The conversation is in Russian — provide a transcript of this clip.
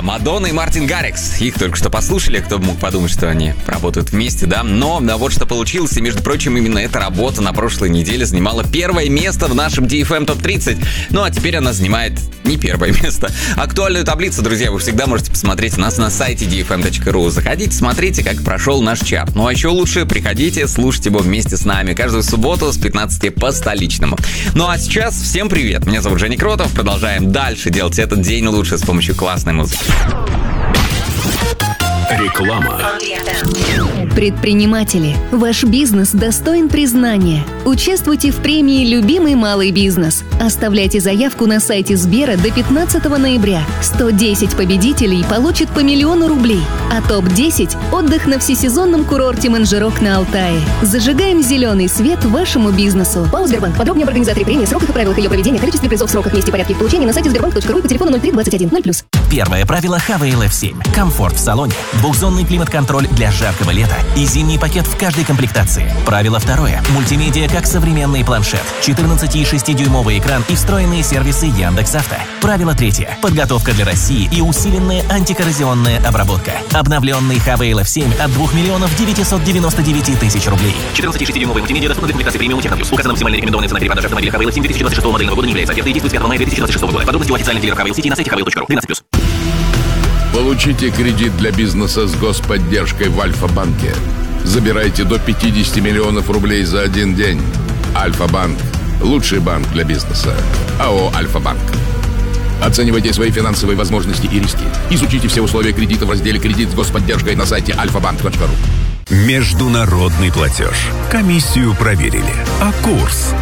Мадонна и Мартин Гаррикс. Их только что послушали, кто бы мог подумать, что они работают вместе, да? Но вот что получилось, и, между прочим, именно эта работа на прошлой неделе занимала первое место в нашем DFM Top 30. Ну, а теперь она занимает не первое место. Актуальную таблицу, друзья, вы всегда можете посмотреть у нас на сайте dfm.ru. Заходите, смотрите, как прошел наш чарт. Ну, а еще лучше приходите, слушайте его вместе с нами каждую субботу с 15 по столичному. Ну, а сейчас всем привет. Меня зовут Женя Кротов. Продолжаем дальше делать этот день лучше с помощью классной музыки. Реклама. Предприниматели, ваш бизнес достоин признания. Участвуйте в премии «Любимый малый бизнес». Оставляйте заявку на сайте Сбера до 15 ноября. 110 победителей получат по 1 000 000 рублей. А топ-10 – отдых на всесезонном курорте Манжирок на Алтае. Зажигаем зеленый свет вашему бизнесу. ПАО «Сбербанк». Подробнее об организаторе премии, сроках и правилах ее проведения, количестве призов, сроках, месте и порядке их получения на сайте sberbank.ru и по телефону 03 21 0+. Первое правило ХВЛ F7. Комфорт в салоне. Двухзонный климат-контроль для жаркого лета и зимний пакет в каждой комплектации. Правило второе. Мультимедиа как современный планшет. 14,6-дюймовый экран и встроенные сервисы Яндекс.Авто. Правило третье. Подготовка для России и усиленная антикоррозионная обработка. Обновленный ХВЛ F7 от 2 999 000 рублей. 14,6-дюймовый мультимедиа доступна для комплектации премиум Техноплюс. Указана максимальная рекомендованная цена перевода автомобиля ХВЛ F7 2026 модельного года не является офертой и действует с 5 мая 2026 года. Подробности у официальных дилеров ХВЛ сети на сайте hvel.ru. 12+. Получите кредит для бизнеса с господдержкой в Альфа-банке. Забирайте до 50 миллионов рублей за один день. Альфа-банк. Лучший банк для бизнеса. АО «Альфа-банк». Оценивайте свои финансовые возможности и риски. Изучите все условия кредита в разделе «Кредит с господдержкой» на сайте alfabank.ru. Международный платеж. Комиссию проверили. А курс?